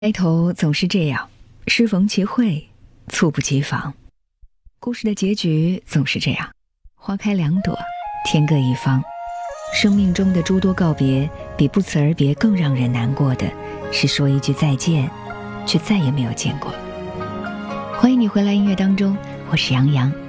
开头总是这样，适逢其会，猝不及防。故事的结局总是这样，花开两朵，天各一方。生命中的诸多告别，比不辞而别更让人难过的是说一句再见，却再也没有见过。欢迎你回来音乐当中，我是杨洋。